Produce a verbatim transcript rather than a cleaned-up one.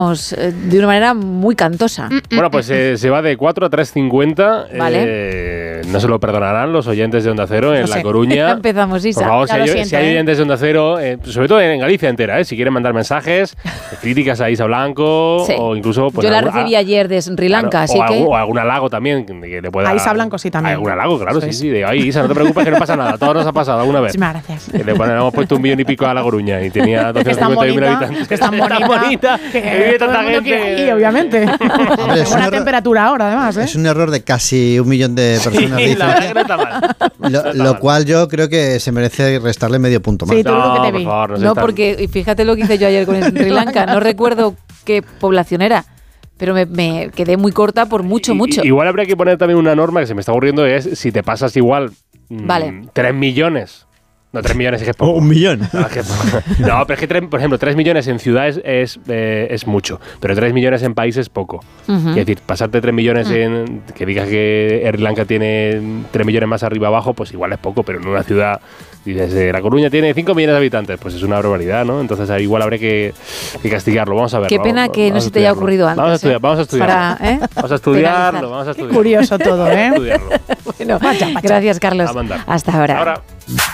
de una manera muy cantosa. Bueno, pues eh, se va de cuatro a tres cincuenta. Vale. Eh, no se lo perdonarán los oyentes de Onda Cero en No La sé. Coruña. Empezamos, Isa. Por favor, si Ya lo hay, siento, si hay ¿eh? oyentes de Onda Cero, eh, sobre todo en Galicia entera, eh, si quieren mandar mensajes, críticas a Isa Blanco, Sí. o incluso... Pues, Yo la algún- recibí a- ayer de Sri Lanka, claro, así o, que... algún, o algún halago también que le pueda... A Isa Blanco sí también. Algún halago, claro, Eso sí, es. sí. De, ay, Isa, no te preocupes que no pasa nada. Todo nos ha pasado alguna vez. Muchísimas gracias. Que le ponen- hemos puesto un millón y pico a La Coruña y tenía Que es tan doscientos cincuenta y mil bonita, habitantes. que es tan Es tan bonita, bonita, que que vive todo tanta el mundo quiere gente. ir, obviamente. Hombre, es un Buena error- temperatura ahora, además, ¿eh? Es un error de casi un millón de personas de Sí, la verdad que diferencia. no está mal. Lo, No está lo mal. cual yo creo que se merece restarle medio punto más. Sí, tú lo que te por vi. favor, no, No, seas tan- porque, y fíjate lo que hice yo ayer con Sri Lanka, no recuerdo qué población era, pero me, me quedé muy corta por mucho, I- mucho. i- Igual habría que poner también una norma que se me está ocurriendo, es si te pasas igual mm, Vale. tres millones. No, tres millones es que es poco. Oh, un millón. No, es que es poco. No, pero es que, tres- por ejemplo, tres millones en ciudades es, eh, es mucho, pero tres millones en países es poco. Ujú. Es decir, pasarte tres millones en... Que digas que Sri Lanka tiene tres millones más arriba abajo, pues igual es poco, pero en una ciudad... Dices, eh, La Coruña tiene cinco millones de habitantes, pues es una barbaridad, ¿no? Entonces ahí igual habría que, que castigarlo. Vamos a ver. Qué pena que no se te haya ocurrido antes. Vamos a estudiar, ¿eh? vamos a estudiarlo. Para, ¿eh? Vamos a estudiarlo, Penalizar. vamos a Qué estudiarlo. curioso todo, ¿eh? Estudiarlo. Bueno, Pacha, pacha. gracias, Carlos. A mandar. Hasta ahora. Ahora.